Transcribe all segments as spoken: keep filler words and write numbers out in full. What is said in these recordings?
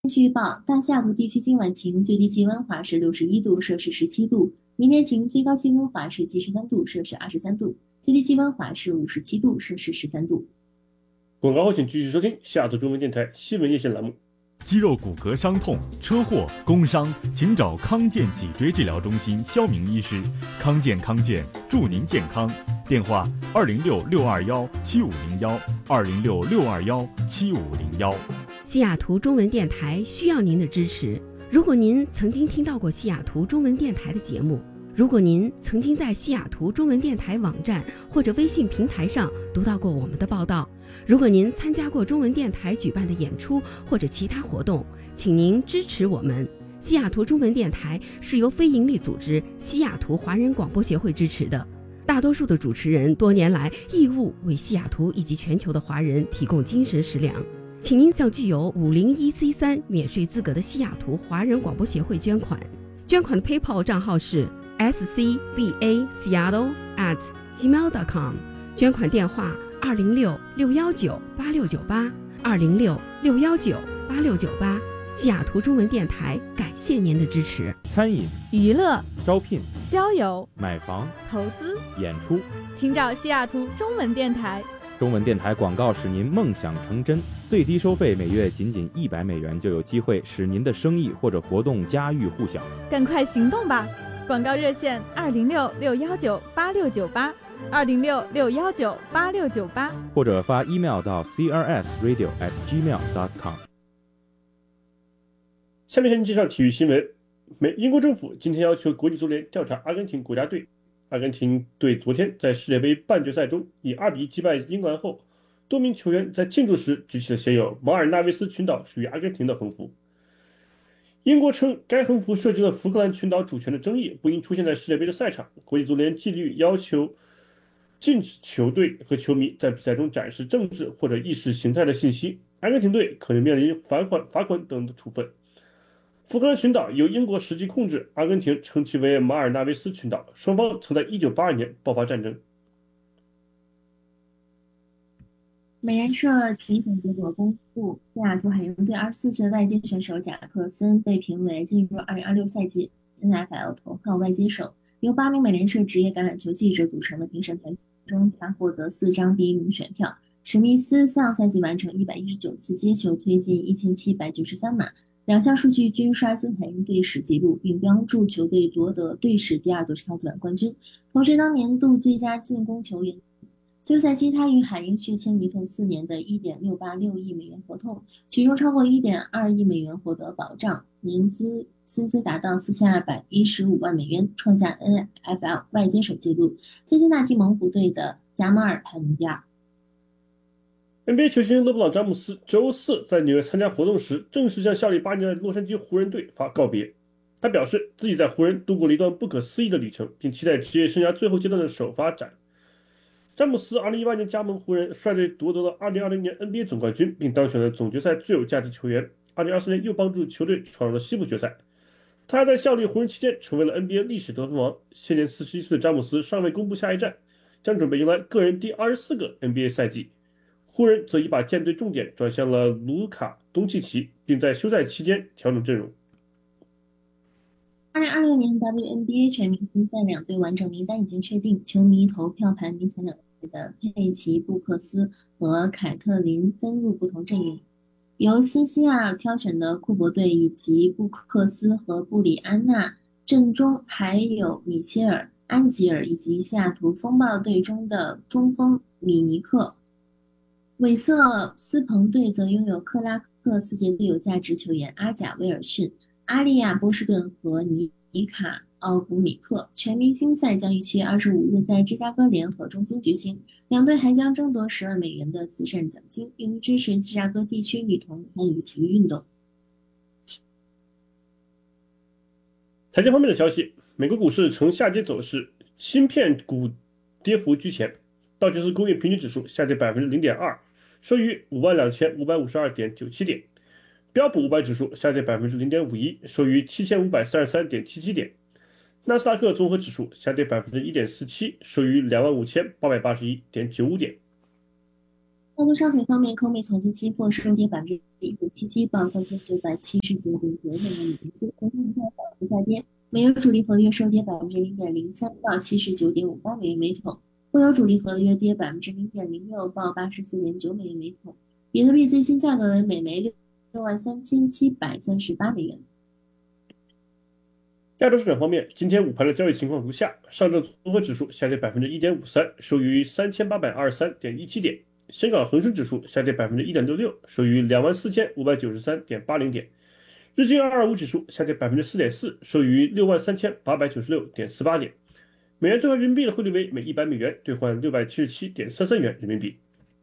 天气预报：大西雅图地区今晚晴，最低气温华氏六十一度，摄氏十七度；明天晴，最高气温华氏七十三度，摄氏二十三度，最低气温华氏五十七度，摄氏十三度。 广告后请继续收听西雅图中文电台新闻夜线栏目。 肌肉骨骼伤痛、车祸、工伤，请找康健脊椎治疗中心肖明医师。康健康健，祝您健康。电话：二零六六二幺七五零幺，二零六六二幺七五零幺。 西雅图中文电台需要您的支持。如果您曾经听到过西雅图中文电台的节目，如果您曾经在西雅图中文电台网站或者微信平台上读到过我们的报道，如果您参加过中文电台举办的演出或者其他活动，请您支持我们。西雅图中文电台是由非营利组织西雅图华人广播协会支持的，大多数的主持人多年来义务为西雅图以及全球的华人提供精神食粮。请您向具有 五零一 C 三 免税资格的西雅图华人广播协会捐款，捐款的 PayPal 账号是 s c b a seattle at gmail dot com， 捐款电话二零六六幺九八六九八，二零六六幺九八六九八。西雅图中文电台感谢您的支持。 餐饮、 娱乐、 招聘、 交友、 买房、 投资、 演出， 请找西雅图中文电台。 中文电台广告使您梦想成真，最低收费每月仅仅一百美元，就有机会使您的生意或者活动家喻户晓。 赶快行动吧！广告热线二零六六幺九八六九八，二零六六幺九八六九八， 或者发 email 到 c r s radio at gmail dot com。 下面向您介绍体育新闻。美英国政府今天要求国际足联调查阿根廷国家队。阿根廷队昨天在世界杯半决赛中以二比一击败英格兰后，多名球员在庆祝时举起了写有马尔纳维斯群岛属于阿根廷的横幅。英国称该横幅涉及了福克兰群岛主权的争议，不应出现在世界杯的赛场。国际足联纪律要求禁止球队和球迷在比赛中展示政治或者意识形态的信息。阿根廷队可能面临罚款、罚款等的处分。福克兰群岛由英国实际控制，阿根廷称其为马尔纳维斯群岛，双方曾在一九八二年爆发战争。 美联社评选结果公布，西雅图海鹰队二十四岁的外接选手贾克森被评为进入二零二六赛季 N F L 头号外接手。由八名美联社职业橄榄球记者组成的评审团中，他获得四张第一名选票。史密斯上赛季完成一百一十九次接球，推进一千七百九十三码。两项数据均刷新海鹰队史纪录，并帮助球队夺得队史第二座超级碗冠军，同时当年度最佳进攻球员。休赛期，他与海鹰续签一份四年的 一点六八六亿美元合同，其中超过 一点二亿美元获得保障，年资薪资达到四千二百一十五万美元，创下 N F L 外接手纪录。辛辛那提猛虎队的加马尔排名第二。 N B A 球星勒布朗·詹姆斯周四在纽约参加活动时，正式向效力八年的洛杉矶湖人队发告别。他表示自己在湖人度过了一段不可思议的旅程，并期待职业生涯最后阶段的首发战。詹姆斯二零一八年加盟湖人，率队夺得了二零二零年 N B A 总冠军，并当选了总决赛最有价值球员。二零二四年又帮助球队闯入了西部决赛。他还在效力湖人期间成为了 N B A 历史得分王。现年四十一岁的詹姆斯尚未公布下一站，将准备迎来个人第二十四个 N B A 赛季。湖人则已把舰队重点转向了卢卡·东契奇，并在休赛期间调整阵容。 二零二六年 W N B A 全明星赛两队完整名单已经确定，球迷投票排名前两位的佩奇·布克斯和凯特琳分入不同阵营。由新西亚挑选的库珀队以及布克斯和布里安娜阵中还有米切尔·安吉尔以及西雅图风暴队中的中锋米尼克。韦瑟斯彭队则拥有克拉克世界最有价值球员阿贾威尔逊、阿利亚波士顿和尼卡奥古米克。全明星赛将于七月二十五日在芝加哥联合中心举行，两队还将争夺十万美元的慈善奖金，用于支持芝加哥地区女童参与体育运动。 财经方面的消息，美国股市呈下跌走势，芯片股跌幅居前，道琼斯工业平均指数下跌 百分之零点二， 收于 五万两千五百五十二点九七点。标普五百指数下跌 百分之零点五一， 收于 七千五百三十三点七七点。纳斯达克综合指数下跌 百分之一点四七， 收于 两万五千八百八十一点九五点。 操作商品方面 ，Comex 黄金期货收跌百分之一点七七，报三千九百七十九点九美元每盎司，国际油价小幅下跌。美油主力合约收跌百分之零点零三，报七十九点五八美元每桶；布油主力合约跌百分之零点零六，报八十四点九美元每桶。比特币最新价格为每枚六六万三千七百三十八美元。 亚洲市场方面，今天午盘的交易情况如下：上证综合指数下跌百分之一点五三，收于三千八百二十三点一七点；深港恒生指数下跌百分之一点六六，收于两万四千五百九十三点八零点；日经二二五指数下跌百分之四点四，收于六万三千八百九十六点四八点。美元兑换人民币的汇率为每一百美元兑换六百七十七点三三元人民币。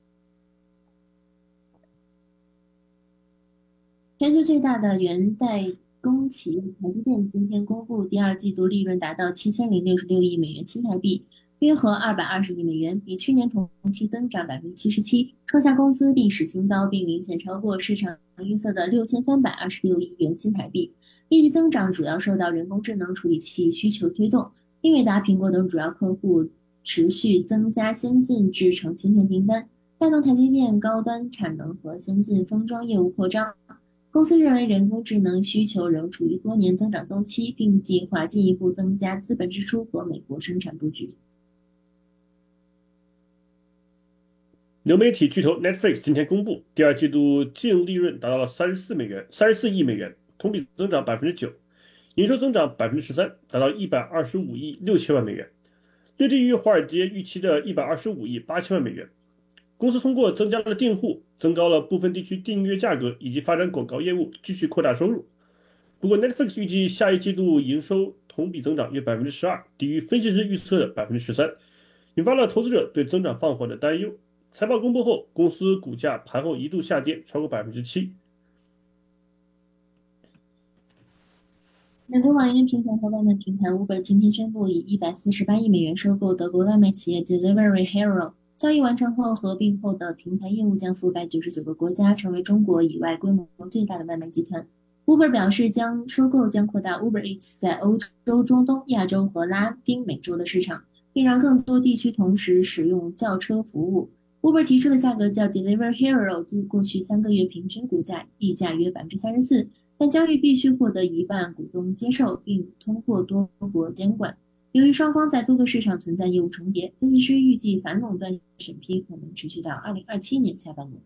全球最大的元代工企业台积电今天公布，第二季度利润达到七千零六十六亿美元新台币，约合二百二十亿美元，比去年同期增长百分之七十七，创下公司历史新高，并明显超过市场预测的六千三百二十六亿元新台币。业绩增长主要受到人工智能处理器需求推动，英伟达、苹果等主要客户持续增加先进制程芯片订单，带动台积电高端产能和先进封装业务扩张。公司认为人工智能需求仍处于多年增长周期，并计划进一步增加资本支出和美国生产布局。 流媒体巨头 Netflix 今天公布，第二季度净利润达到了三十四美元，三十四亿美元，同比增长百分之九，营收增长百分之十三，达到一百二十五亿六千万美元，略低于华尔街预期的一百二十五亿八千万美元。公司通过增加了订户，增高了部分地区订阅价格，以及发展广告业务，继续扩大收入。不过 Netflix 预计下一季度营收同比增长约百分之十二，低于分析师预测的百分之十三，引发了投资者对增长放缓的担忧。财报公布后，公司股价盘后一度下跌超过百分之七。 美国网约平台和外卖平台 Uber 今天宣布以一百四十八亿美元收购德国外卖企业 Delivery Hero。交易完成后，合并后的平台业务将覆盖九十九个国家，成为中国以外规模最大的外卖集团。Uber 表示，将收购将扩大 Uber Eats 在欧洲、中东、亚洲和拉丁美洲的市场，并让更多地区同时使用轿车服务。Uber 提出的价格较 Delivery Hero 自过去三个月平均股价溢价约百分之三十四，但交易必须获得一半股东接受，并通过多国监管。由于双方在多个市场存在业务重叠，分析师预计反垄断审批可能持续到二零二七年下半年。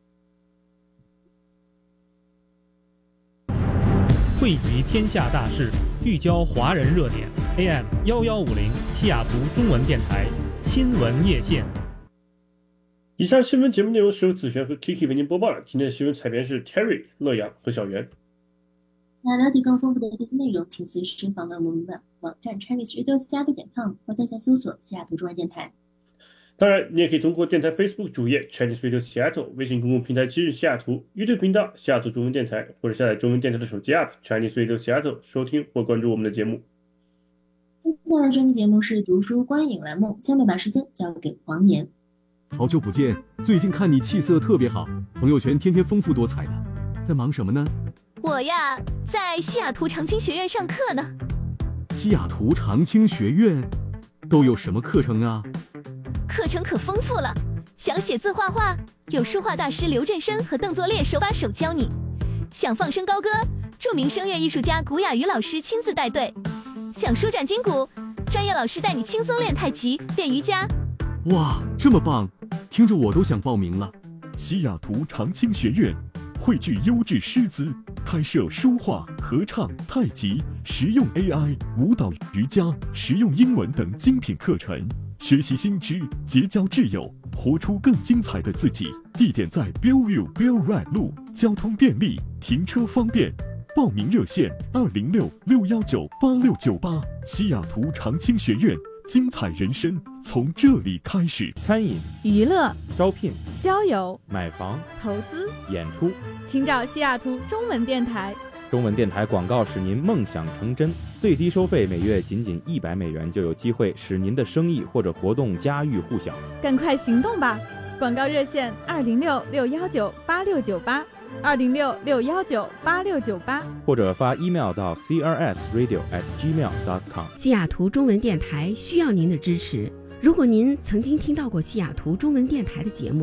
汇集天下大事，聚焦华人热点。A M 一一五零西雅图中文电台新闻夜线。 以上新闻节目内容是由子璇和 Kiki 为您播报了。今天的新闻采编是 Terry、乐阳和小袁。 那了解更丰富的最新内容，请随时访问我们的网站 Chinese Radio 西雅图点 com 或在线搜索西雅图中文电台。 当然，你也可以通过电台 Facebook 主页 Chinese Radio Seattle、微信公共平台今日西雅图、YouTube 频道西雅图中文电台，或者下载中文电台的手机 App Chinese Radio Seattle 收听或关注我们的节目。 接下来这期节目是读书观影栏目，下面把时间交给黄岩。 好久不见，最近看你气色特别好，朋友圈天天丰富多彩的，在忙什么呢？ 我呀，在西雅图长青学院上课呢。 西雅图长青学院都有什么课程啊？ 课程可丰富了，想写字画画，有书画大师刘振生和邓作烈手把手教你；想放声高歌，著名声乐艺术家古雅瑜老师亲自带队；想舒展筋骨，专业老师带你轻松练太极、练瑜伽。 哇，这么棒，听着我都想报名了。 西雅图长青学院汇聚优质师资，开设书画、合唱、太极、实用 A I、舞蹈、瑜伽、实用英文等精品课程，学习新知，结交挚友，活出更精彩的自己。地点在 Bellevue Bell Red 路，交通便利，停车方便。报名热线二零六六幺九八六九八。西雅图长青学院，精彩人生从这里开始。 餐饮、 娱乐、 招聘、 交友、 买房、 投资、 演出， 请找西雅图中文电台。 中文电台广告使您梦想成真，最低收费每月仅仅一百美元，就有机会使您的生意或者活动家喻户晓。 赶快行动吧！广告热线二零六六幺九八六九八，二零六六幺九八六九八， 或者发 email 到 c r s radio at gmail dot com。 西雅图中文电台需要您的支持。如果您曾经听到过西雅图中文电台的节目，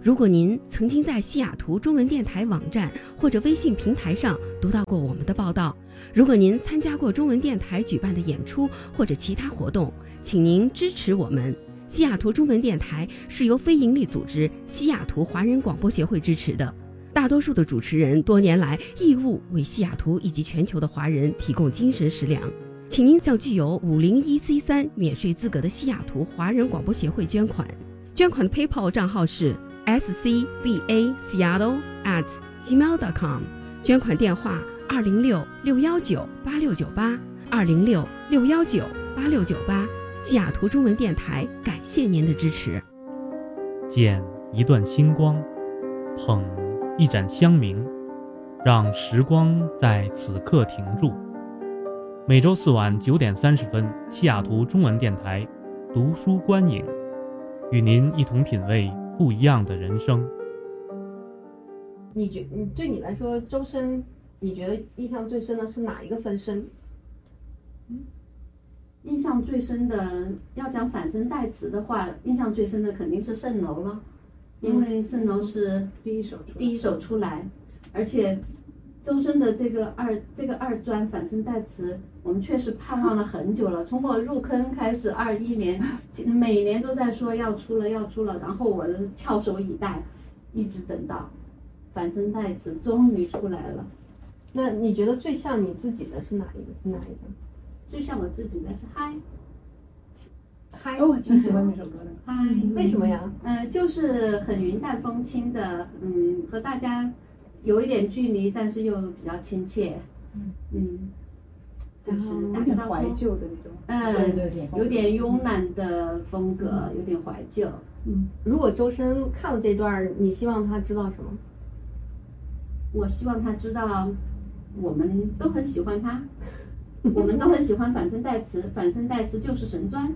如果您曾经在西雅图中文电台网站或者微信平台上读到过我们的报道，如果您参加过中文电台举办的演出或者其他活动，请您支持我们。西雅图中文电台是由非营利组织西雅图华人广播协会支持的，大多数的主持人多年来义务为西雅图以及全球的华人提供精神食粮。请您向具有五零一 C 三免税资格的西雅图华人广播协会捐款，捐款的 PayPal 账号是 s c b a seattle at gmail dot com， 捐款电话二零六六幺九八六九八二零六六幺九八六九八。西雅图中文电台感谢您的支持。 捡一段星光，捧一盏香茗，让时光在此刻停住。每周四晚九点三十分，西雅图中文电台读书观影，与您一同品味不一样的人生。 你觉你对你来说，周深，你觉得印象最深的是哪一个分身？ 嗯，印象最深的，要讲反身代词的话，印象最深的肯定是蜃楼了，因为蜃楼是第一首第一首出来，而且周深的这个二这个二专反身代词，我们确实盼望了很久了。从我入坑开始，二一年每年都在说要出了要出了，然后我翘首以待，一直等到反身代词终于出来了。 那你觉得最像你自己的是哪一个？是哪一个？ 最像我自己的是嗨。 嗨， 哦，我挺喜欢那首歌的。 嗨， 为什么呀？ 呃，就是很云淡风轻的，嗯，和大家有一点距离，但是又比较亲切，嗯，就是打个招呼， 怀旧的那种， 嗯，有点慵懒的风格，有点怀旧。 嗯，如果周深看了这段，你希望他知道什么？ 我希望他知道，我们都很喜欢他，我们都很喜欢反身代词，反身代词就是神专。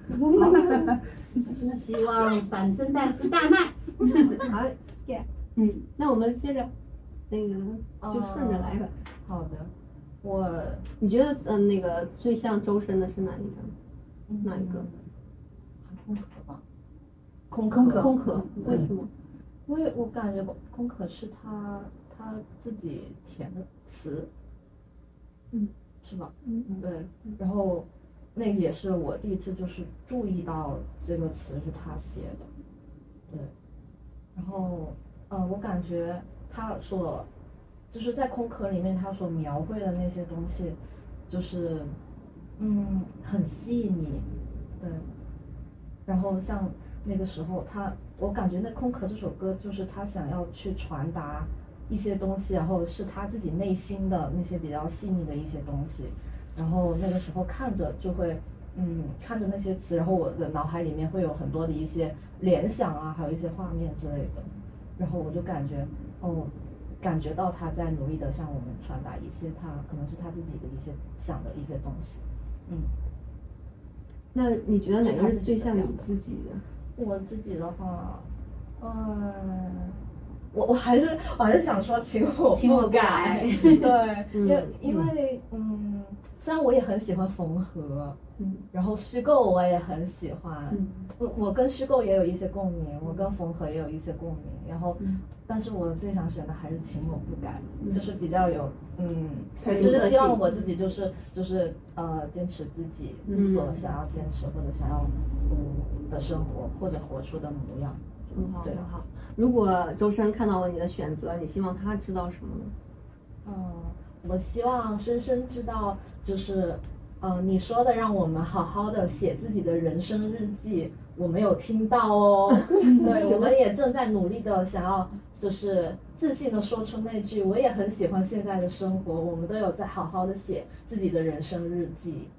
希望反身代词大卖。 好，耶，嗯，那我们接着，那个就顺着来吧。 哦、好的，我你觉得嗯、呃、那个最像周深的是哪一张？嗯、哪一个？ 空壳吧。 空壳。空壳。为什么？ 因为我感觉空壳是他他自己填的词。嗯。是吧？嗯。对，然后。那个也是我第一次就是注意到这个词是他写的，对，然后呃，我感觉他所就是在空壳里面他所描绘的那些东西，就是嗯很细腻，对，然后像那个时候他，我感觉那空壳这首歌就是他想要去传达一些东西，然后是他自己内心的那些比较细腻的一些东西。然后那个时候看着就会，嗯，看着那些词，然后我的脑海里面会有很多的一些联想啊，还有一些画面之类的，然后我就感觉，哦，感觉到他在努力的向我们传达一些他可能是他自己的一些想的一些东西，嗯。 那你觉得哪个是最像你自己的？ 我自己的话，嗯。我我还是我还是想说请我不改，对，因为因为嗯，虽然我也很喜欢缝合，嗯，然后虚构我也很喜欢，嗯，我我跟虚构也有一些共鸣，我跟缝合也有一些共鸣，然后，嗯、但是我最想选的还是请我不改，嗯、就是比较有嗯，就是希望我自己就是就是呃坚持自己所想要坚持或者想要嗯的生活或者活出的模样。 嗯，好，很好。如果周深看到了你的选择，你希望他知道什么呢？ 嗯，我希望深深知道，就是，呃，你说的让我们好好的写自己的人生日记，我没有听到哦。对，我们也正在努力的想要，就是自信的说出那句，我也很喜欢现在的生活，我们都有在好好的写自己的人生日记。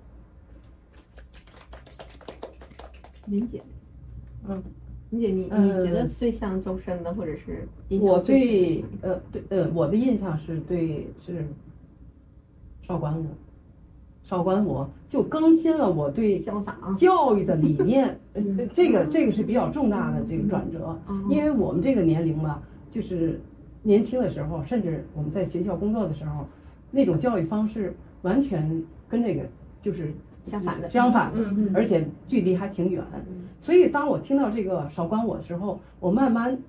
林姐，嗯。林姐，你你觉得最像周深的，或者是我对呃对呃我的印象是对是少管我，少管我就更新了我对教育的理念，这个这个是比较重大的这个转折，因为我们这个年龄吧，就是年轻的时候，甚至我们在学校工作的时候，那种教育方式完全跟这个就是相反的， 相反的，而且距离还挺远。所以当我听到这个少管我的时候，我慢慢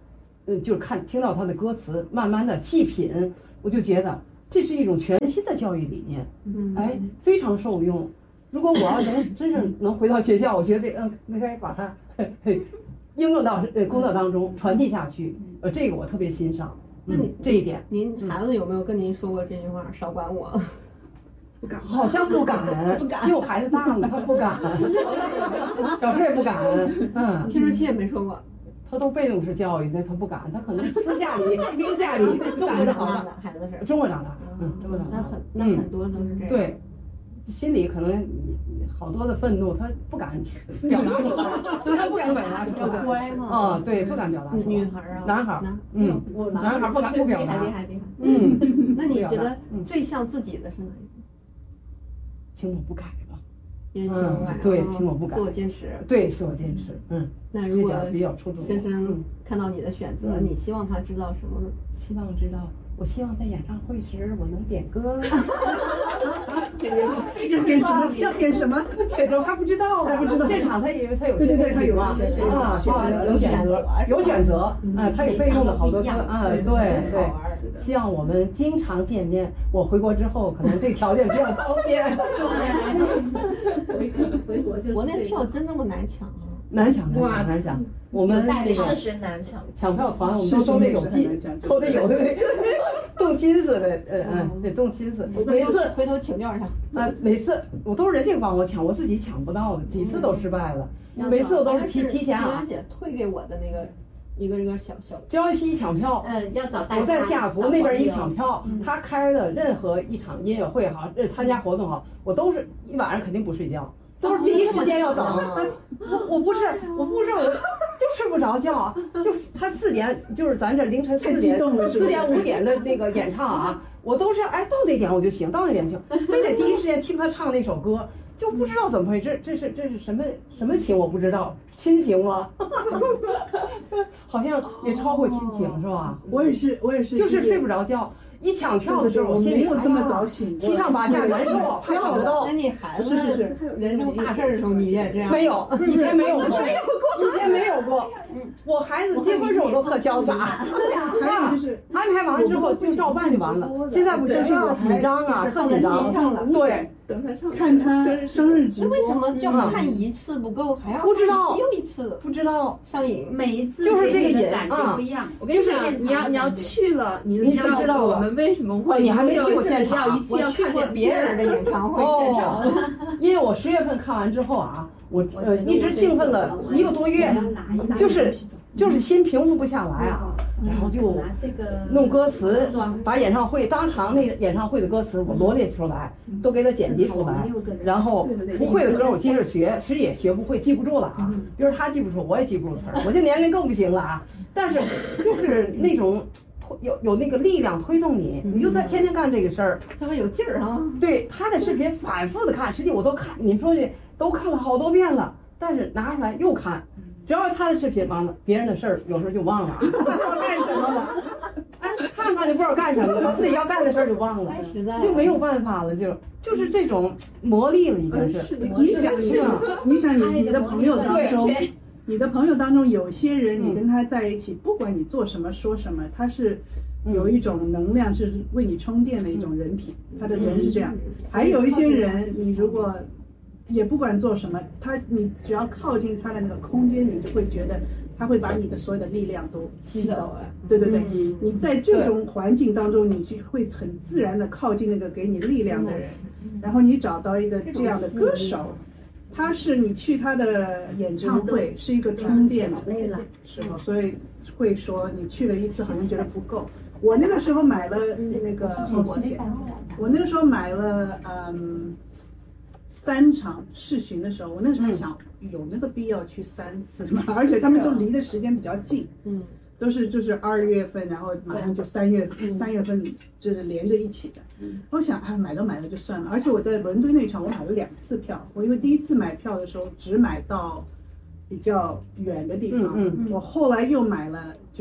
呃，就是看听到他的歌词，慢慢的细品，我就觉得这是一种全新的教育理念， 嗯， 哎，非常受用。如果我要能真正能回到学校，我觉得嗯，应该把它嘿嘿应用到呃工作当中传递下去，呃，这个我特别欣赏。 那你这一点， 您孩子有没有跟您说过这句话？少管我。 不敢，好像不敢，不敢，因为我孩子大了，他不敢，小时候也不敢，嗯， 青春期也没说过， 他都被动式教育的，他不敢，他可能私下里，私下里中国长大的孩子是， 中国长大，嗯，中国长大， 那很那很多都是这样， 对，心里可能好多的愤怒，他不敢表达出来，他不敢表达出来， 要乖嘛， 啊，对，不敢表达出来， 女孩啊， 男孩，嗯， 我男孩不敢不表达， 厉害厉害， 嗯， 那你觉得最像自己的是哪一个？ 请我不改吧， 也请我改， 对，请我不改， 自我坚持， 对，自我坚持，嗯。 那如果比较出众， 深深看到你的选择，你希望他知道什么呢？ 希望知道，我希望在演唱会时我能点歌。 这个要点什么？要点什么？ 点歌还不知道，还不知道。现场他以为他有， 对对对，他有啊， 啊，有选择，有选择，啊，他有备用的好多歌，啊，对对。希望我们经常见面。我回国之后，可能这条件比较方便。 回回国就国内票真那么难抢吗？ 难抢，难抢，难抢。我们那个是学难抢， 抢票团我们都都得有劲，都得有的动心思的，呃嗯，得动心思。每次回头请教一下。 啊，每次我都是人家帮我抢，我自己抢不到的，几次都失败了。每次我都是提提前啊。 姐退给我的那个一个一个小小。 江西抢票， 嗯，要找我在西雅图那边一抢票，他开的任何一场音乐会哈，参加活动哈，我都是一晚上肯定不睡觉。都是第一时间要等，我我不是我不是我就睡不着觉，就他四点就是咱这凌晨四点四点五点的那个演唱啊，我都是哎到那点我就行，到那点行，非得第一时间听他唱那首歌，就不知道怎么回事，这是这是什么什么情我不知道，亲情吗？好像也超过亲情是吧？ 我也是我也是， 就是睡不着觉。一抢票的时候，我心里没有这么早醒， 七上八下难受，还抢不到。 那你孩子人生大事的时候，你也这样？ 没有，以前没有过，以前没有过。我孩子结婚时候我都特潇洒， 还有就是安排完了之后就照办就完了。现在不就是要紧张啊，特紧张。对， 等他上看他生日直播。 为什么就看一次不够，还要不知道又一次？ 不知道上瘾， 每一次就是这个瘾感觉不一样。我跟就是你讲， 你要你要去了，你你就知道我们为什么会。 你还没去过现场？ 我去过别人的演唱会现场， 因为我十月份看完之后啊，我呃一直兴奋了一个多月，就是就是心平复不下来啊，然后就弄歌词，把演唱会当场那演唱会的歌词我罗列出来，都给他剪辑出来，然后不会的歌我接着学，其实也学不会，记不住了啊。比如他记不住，我也记不住词儿，我这年龄更不行了啊。但是就是那种。有有那个力量推动你，你就在天天干这个事儿， 他们有劲儿啊。 对他的视频反复的看，实际我都看，你说这都看了好多遍了，但是拿出来又看，只要是他的视频，完了别人的事儿有时候就忘了，不知道干什么了。哎，看看就不知道干什么了，把自己要干的事儿就忘了，就没有办法了，就就是这种魔力了，已经是。 你想你想你你的朋友当中。你的朋友当中有些人，你跟他在一起，不管你做什么说什么，他是有一种能量是为你充电的一种人品，他的人是这样。还有一些人，你如果也不管做什么，他你只要靠近他的那个空间，你就会觉得他会把你的所有的力量都吸走。对对对，你在这种环境当中，你就会很自然的靠近那个给你力量的人，然后你找到一个这样的歌手。他是你去他的演唱会是一个充电的时候，所以会说你去了一次好像觉得不够。我那个时候买了那个，哦谢谢，我那个时候买了嗯三场试巡的时候，我那时候还想有那个必要去三次吗？而且他们都离的时间比较近，嗯，都是就是二月份，然后马上就三月三月份就是连着一起的。我想啊，买都买了就算了。而且我在伦敦那场我买了两次票，我因为第一次买票的时候只买到比较远的地方，嗯嗯、我后来又买了就是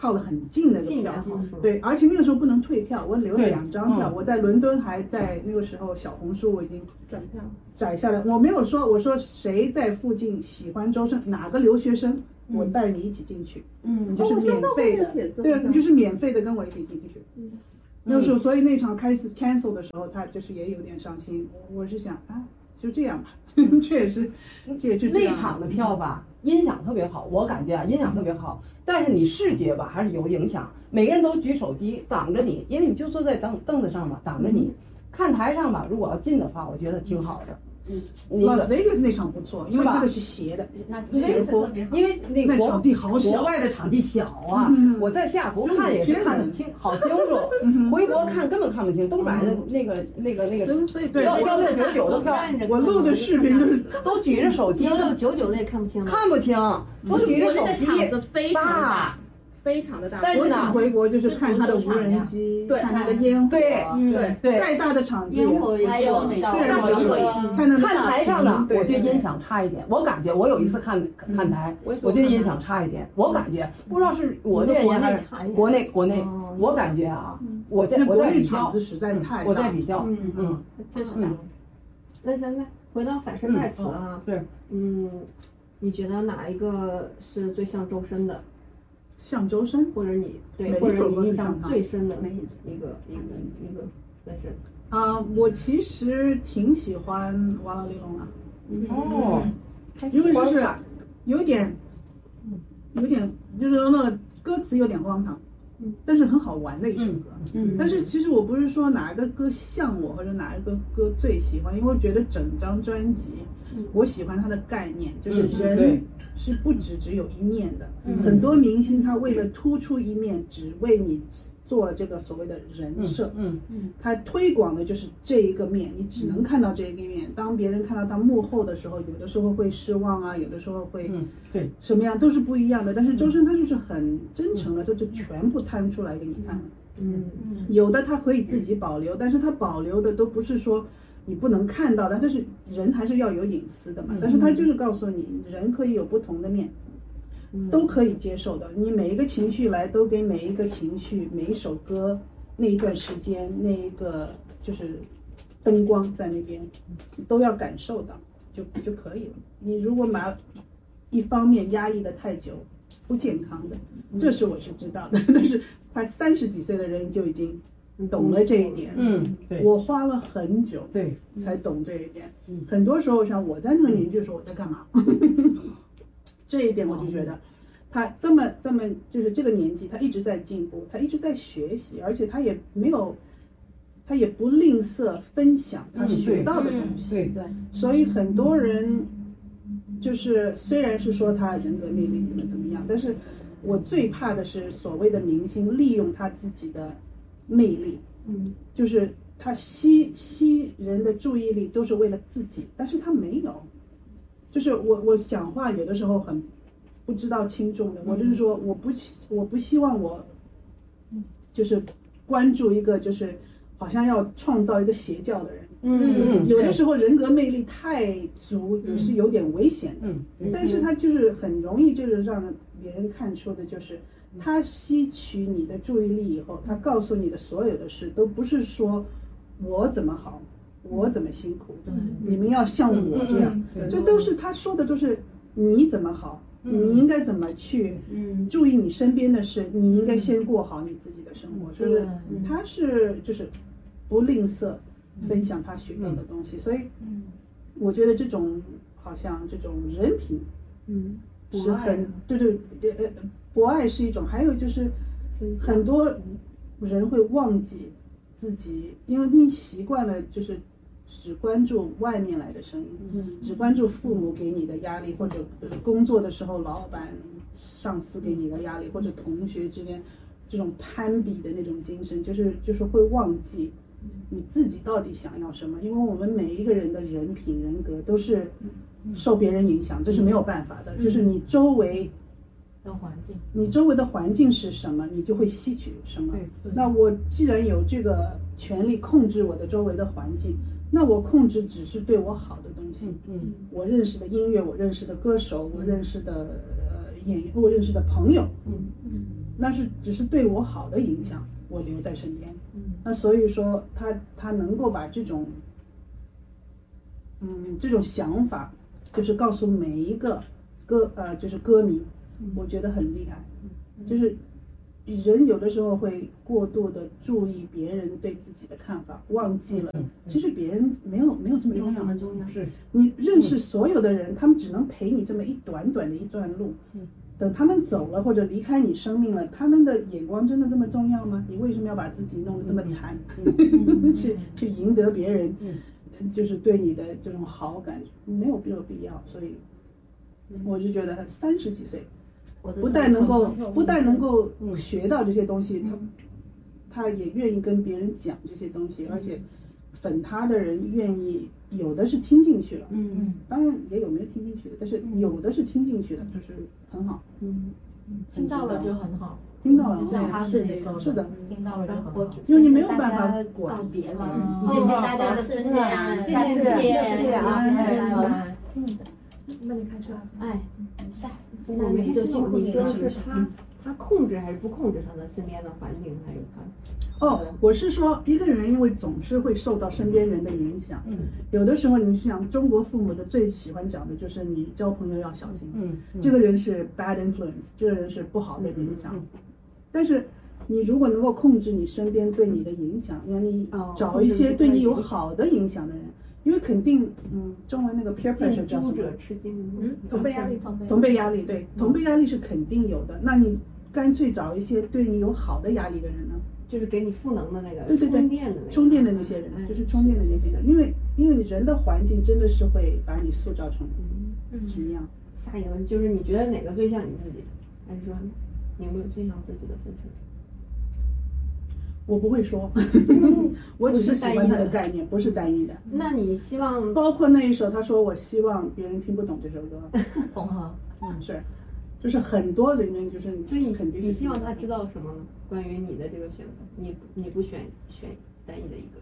靠得很近的一个票，对，而且那个时候不能退票，我留了两张票，我在伦敦还在那个时候小红书我已经转票载下来，我没有说我说谁在附近喜欢周深，哪个留学生，我带你一起进去，嗯，你就是免费的，对，你就是免费的跟我一起进去。嗯，那时候所以那场开始 cancel 的时候，他就是也有点伤心，我我是想啊，就这样吧，确实，这也就这样。 那场的票吧，音响特别好，我感觉啊，音响特别好，但是你视觉吧还是有影响。每个人都举手机挡着你，因为你就坐在凳凳子上嘛，挡着你。看台上吧，如果要近的话，我觉得挺好的。嗯， 拉斯维加斯那场不错，因为那个是斜的，斜坡， 因为那那场地好小， 国外的场地小啊。我在西雅图看也是看得清，好清楚。回国看根本看不清，都买的那个那个那个幺幺六九九的票， 我录的视频都是都举着手机， 幺六九九的也看不清， 看不清，都举着手机， 场子非常大。非常的大， 我想回国就是看他的无人机，看他的烟火， 对对对，再大的场地， 烟火也有， 虽然我看看台上的，我觉得音响差一点。我感觉我有一次看看台，我觉得音响差一点。我感觉不知道是我这人还是国内国内，我感觉啊，我在我在比较，我在比较，嗯， 确实大。那咱再回到反身代词啊， 对， 嗯，你觉得哪一个是最像周深的？ 像周深， 或者你对，或者你印象最深的那一一个一个一个本身啊，我其实挺喜欢《瓦剌丽龙》啊。 哦， 因为就是有点，有点就是那个歌词有点荒唐，但是很好玩的一首歌。嗯，但是其实我不是说哪一个歌像我，或者哪一个歌最喜欢，因为我觉得整张专辑。我喜欢他的概念，就是人是不只只有一面的。嗯、很多明星他为了突出一面，只为你做这个所谓的人设。嗯嗯，他推广的就是这一个面，你只能看到这一个面。当别人看到他幕后的时候，有的时候会失望啊，有的时候会对什么样都是不一样的。但是周深他就是很真诚的，就就全部摊出来给你看。嗯嗯，有的他可以自己保留，但是他保留的都不是说。你不能看到的，但是人还是要有隐私的嘛。但是他就是告诉你，人可以有不同的面，都可以接受的。你每一个情绪来，都给每一个情绪、每一首歌那一段时间、那一个就是灯光在那边，都要感受到，就就可以了。你如果把一方面压抑的太久，不健康的，这是我是知道的。但是他三十几岁的人就已经。懂了这一点，嗯，对，我花了很久，对，才懂这一点。嗯，很多时候像我在那个年纪的时候，我在干嘛？这一点我就觉得，他这么这么就是这个年纪，他一直在进步，他一直在学习，而且他也没有，他也不吝啬分享他学到的东西。对对，所以很多人就是虽然是说他人格魅力怎么怎么样，但是我最怕的是所谓的明星利用他自己的。魅力，嗯，就是他吸吸人的注意力都是为了自己，但是他没有，就是我我讲话有的时候很不知道轻重的，我就是说我不我不希望我就是关注一个就是好像要创造一个邪教的人，嗯，有的时候人格魅力太足是有点危险的，嗯，但是他就是很容易就是让别人看出的就是。他吸取你的注意力以后，他告诉你的所有的事都不是说我怎么好，我怎么辛苦，你们要像我这样，这都是他说的，就是你怎么好，你应该怎么去注意你身边的事，你应该先过好你自己的生活，就是他是就是不吝啬分享他学到的东西，所以我觉得这种好像这种人品，嗯，是很对对呃。博爱是一种，还有就是很多人会忘记自己，因为你习惯了就是只关注外面来的声音，嗯，只关注父母给你的压力，或者工作的时候老板、上司给你的压力，或者同学之间这种攀比的那种精神，就是就是会忘记你自己到底想要什么，因为我们每一个人的人品人格都是受别人影响，这是没有办法的，就是你周围。 的环境， 你周围的环境是什么，你就会吸取什么。那我既然有这个权利控制我的周围的环境，那我控制只是对我好的东西。嗯，我认识的音乐，我认识的歌手，我认识的呃演员，我认识的朋友。嗯嗯， 那是只是对我好的影响，我留在身边。 嗯， 那所以说他他能够把这种，嗯，这种想法，就是告诉每一个歌呃就是歌迷，我觉得很厉害。就是人有的时候会过度的注意别人对自己的看法，忘记了其实别人没有没有这么重要。 重要是你认识所有的人，他们只能陪你这么一短短的一段路。等他们走了或者离开你生命了，他们的眼光真的这么重要吗？你为什么要把自己弄得这么惨，去去赢得别人，就是对你的这种好感，没有这个必要。所以我就觉得他三十几岁，不但能够不但能够学到这些东西，他他也愿意跟别人讲这些东西，而且粉他的人愿意。有的是听进去了，嗯，当然也有没有听进去的，但是有的是听进去的，就是很好， 嗯，听到了就很好， 听到了， 他是你说的， 是的， 听到了就很好， 因为你没有办法告别了， 谢谢大家的分享，下次见， 谢谢啊， 嗯，那你开车， 哎，下，我们就幸你说的是他，他控制还是不控制他的身边的环境，还有他。 哦，我是说，一个人因为总是会受到身边人的影响，嗯，有的时候你想，中国父母的最喜欢讲的就是你交朋友要小心，嗯，这个人是 bad influence， 这个人是不好的影响，嗯、但是你如果能够控制你身边对你的影响，让你找一些对你有好的影响的人，因为肯定，嗯，中文那个 peer pressure 叫什么？ 者吃惊， 嗯，同辈压力， 同辈压力，对，同辈压力是肯定有的，那你干脆找一些对你有好的压力的人呢？ 就是给你赋能的那个， 对对对， 充电的那个， 充电的那些人，就是充电的那些人，因为因为人的环境真的是会把你塑造成什么样。 下一个问题就是你觉得哪个最像你自己，还是说你有没有最像自己的分身？ 我不会说，我只是喜欢他的概念，不是单一的。 那你希望包括那一首，他说我希望别人听不懂这首歌， 懂哈， 嗯是。就是很多里面，就是所以你肯定是你希望他知道什么呢？关于你的这个选择，你你不选选单一的一个，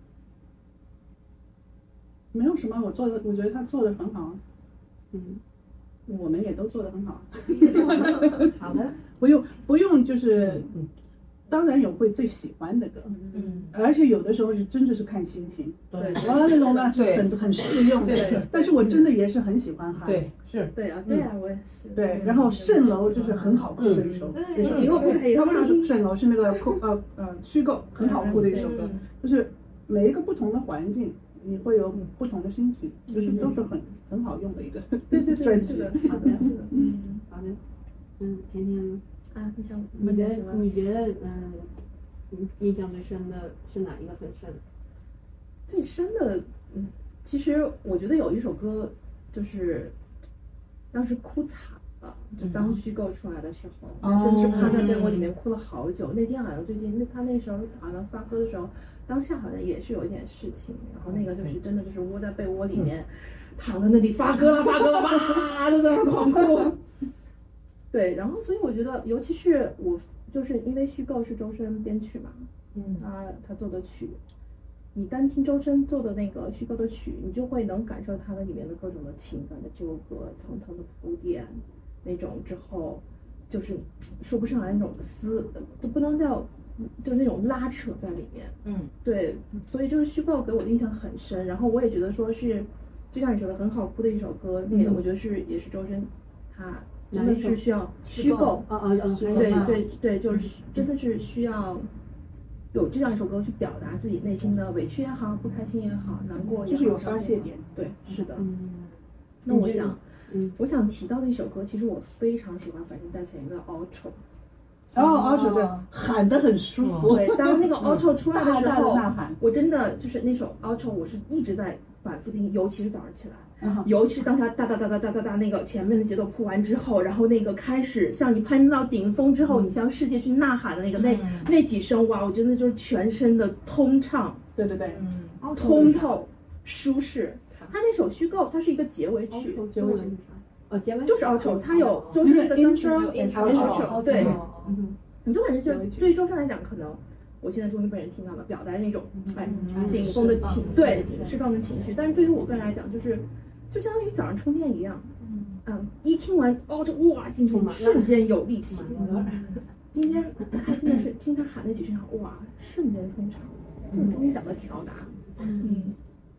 没有什么，我做的，我觉得他做的很好， 嗯， 我们也都做的很好。 好的， 不用不用，就是当然有会最喜欢的歌，嗯，而且有的时候是真的是看心情， 对， 完了那种呢是很很适用的，但是我真的也是很喜欢哈， 对，是， 对啊，对啊，我也是， 对，然后蜃楼就是很好哭的一首， 以后不可以， 它不是蜃楼，是那个空呃呃虚构，很好哭的一首歌，就是每一个不同的环境，你会有不同的心情，就是都是很很好用的一个专辑。 好的，嗯，好的，嗯，甜甜呢？ 啊，你想， 你觉得你觉得嗯，你印象最深的是哪一个分身？ 最深的，嗯，其实我觉得有一首歌，就是当时哭惨了，就当虚构出来的时候，嗯、真的是趴在被窝里面哭了好久。哦、那天好像最近，那他那时候好像发歌的时候，当下好像也是有一点事情，然后那个就是真的就是窝在被窝里面，嗯、躺在那里发歌了发歌了，哇，就在那狂哭。对，然后所以我觉得，尤其是我，就是因为虚构是周深编曲嘛，嗯，他他做的曲，你单听周深做的那个虚构的曲，你就会能感受他的里面的各种的情感的纠葛，层层的铺垫，那种之后就是说不上来那种撕，都不能叫，就那种拉扯在里面，嗯，对，所以就是虚构给我的印象很深，然后我也觉得说是，就像你说的很好哭的一首歌，那个我觉得是也是周深他。真的是需要虚构， 啊啊啊！ 对对对，就是真的是需要有这样一首歌去表达自己内心的委屈也好，不开心也好，难过也好， 就是有发泄点。 对，是的。那我想，我想提到的一首歌，其实我非常喜欢反正带起来一个 outro。 哦 outro 对，喊得很舒服。 对，当那个 outro 出来的时候，我真的就是那首 outro，我是一直在反复听，尤其是早上起来。尤其是当他哒哒哒哒哒哒哒那个前面的节奏铺完之后，然后那个开始向你攀到顶峰之后，你向世界去呐喊的那个那那几声，哇，我觉得就是全身的通畅， 对对对， 嗯，通透舒适。他那首虚构，它是一个结尾曲， 结尾曲，哦，结尾就是 outro， 它有周深的 intro and outro， 对，你就感觉就对于周深来讲，可能。我现在终于被人听到了，表达那种哎顶峰的情，对释放的情绪。但是对于我个人来讲，就是就相当于早上充电一样，嗯，一听完哦就哇进去，瞬间有力气。 今天开心的是听他喊那几声，哇，瞬间通畅，有中脚的调达。嗯。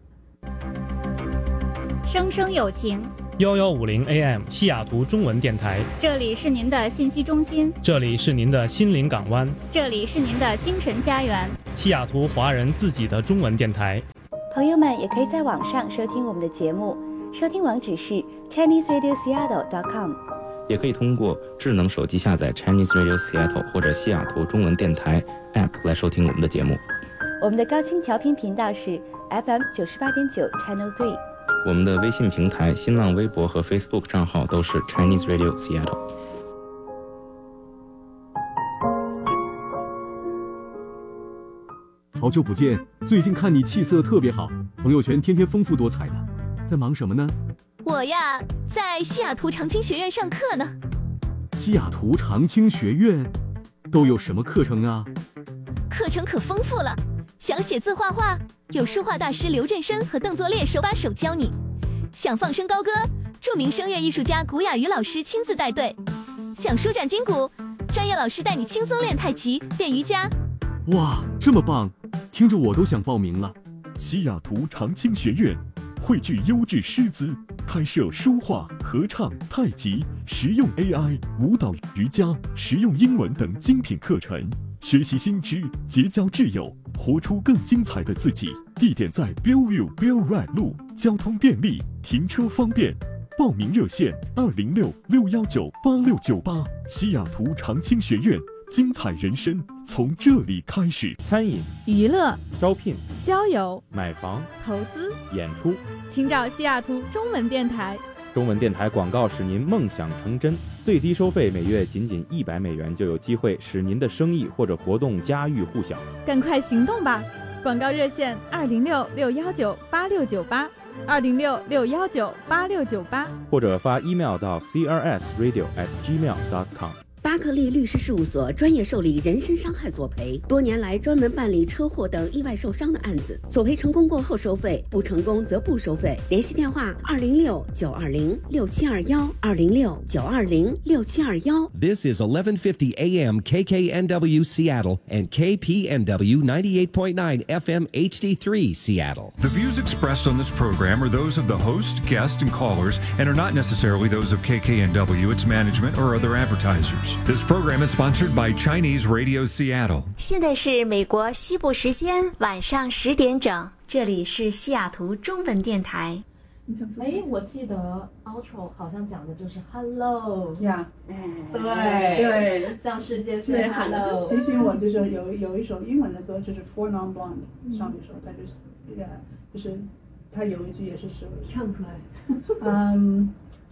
声声有情， 幺幺五零 A M 西雅图中文电台， 这里是您的信息中心， 这里是您的心灵港湾， 这里是您的精神家园， 西雅图华人自己的中文电台。 朋友们也可以在网上收听我们的节目，收听网址是 Chinese Radio Seattle dot com， 也可以通过智能手机下载 Chinese Radio Seattle 或者西雅图中文电台 App 来收听我们的节目。 我们的高清调频频道是 F M 九十八点九 Channel Three。 我们的微信平台、新浪微博和 Facebook 账号都是 Chinese Radio Seattle。 好久不见，最近看你气色特别好，朋友圈天天丰富多彩的，在忙什么呢？ 我呀，在西雅图长青学院上课呢。 西雅图长青学院都有什么课程啊？ 课程可丰富了，想写字画画，有书画大师刘振生和邓作烈手把手教你；想放声高歌，著名声乐艺术家古雅瑜老师亲自带队；想舒展筋骨，专业老师带你轻松练太极、练瑜伽。 哇，这么棒，听着我都想报名了。 西雅图长青学院汇聚优质师资，开设书画、合唱、太极、实用 A I、舞蹈、瑜伽、实用英文等精品课程，学习新知，结交挚友，活出更精彩的自己。地点在 Bellevue Bell Ride 路，交通便利，停车方便。报名热线二零六六幺九八六九八。西雅图长青学院，精彩人生从这里开始。 餐饮、 娱乐、 招聘、 交友、 买房、 投资、 演出， 请找西雅图中文电台。 中文电台广告使您梦想成真，最低收费每月仅仅一百美元，就有机会使您的生意或者活动家喻户晓。 赶快行动吧！广告热线二零六六幺九八六九八，二零六六幺九八六九八， 或者发 email 到 c r s radio at gmail dot com。 巴克利律师事务所专业受理人身伤害索赔，多年来专门办理车祸等意外受伤的案子，索赔成功过后收费，不成功则不收费。联系电话二零六九二零六七二幺，二零六九二零六七二幺。 This is eleven fifty A M K K N W Seattle and K P N W ninety-eight point nine F M H D three Seattle. The views expressed on this program are those of the host, guests, and callers, and are not necessarily those of K K N W, its management, or other advertisers. This program is sponsored by Chinese Radio Seattle. 现在是美国西部时间晚上十点整，这里是西雅图中文电台。 哎，我记得 outro 好像讲的就是 hello 呀， 对对， 向世界 say hello。 提醒我就是有有一首英文的歌，就是 For Non Blonde 上一首，它就是呀，就是它有一句也是说唱出来， 嗯。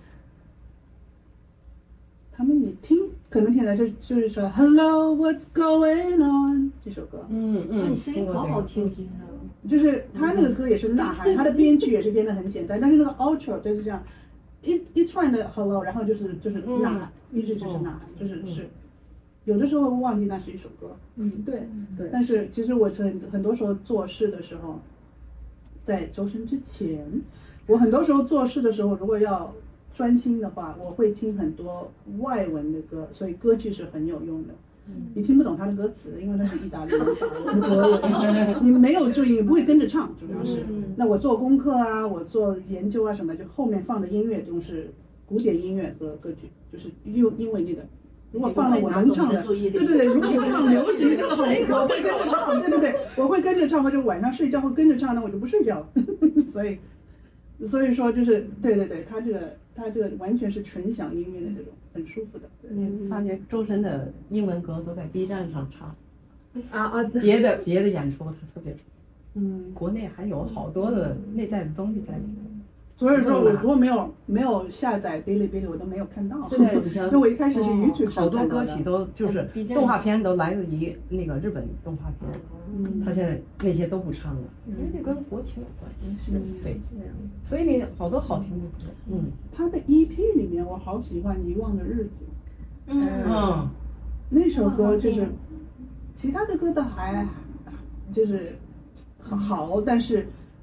他们你听可能听来就就是说 Hello What's Going On 这首歌， 嗯嗯，你声音好好听， 就是他那个歌也是呐喊，他的编曲也是编得很简单，但是那个 outro 就是这样一一串的 Hello， 然后就是就是呐喊，一直就是呐喊，就是是有的时候忘记那是一首歌， 嗯对对， 但是其实我很很多时候做事的时候，在周深之前，我很多时候做事的时候，如果要专心的话，我会听很多外文的歌，所以歌剧是很有用的。你听不懂他的歌词，因为那是意大利文、法文、德文，你没有注意，你不会跟着唱，主要是。那我做功课啊，我做研究啊什么，就后面放的音乐都是古典音乐和歌剧，就是因因为那个。如果放了我能唱的，对对对，如果放流行就好，我会跟着唱，对对对，我会跟着唱，或者晚上睡觉会跟着唱，那我就不睡觉了。所以，所以说就是对对对，他这个。他这个完全是纯享音乐的这种，很舒服的。 嗯，发觉周深的英文歌都在 B 站上唱， 啊啊， 别的别的演出他特别，嗯，国内还有好多的内在的东西在里面。 所以说我如果没有没有下载哔哩哔哩，我都没有看到。 现在你像， 因为我一开始是 YouTube 上看到的，好多歌曲都就是动画片都来自于那个日本动画片，嗯，他现在那些都不唱了，因为这跟国情有关系，对，所以你好多好听的歌，嗯， 他的 E P 里面我好喜欢《遗忘的日子》， 嗯， 那首歌就是，其他的歌都还就是好，但是。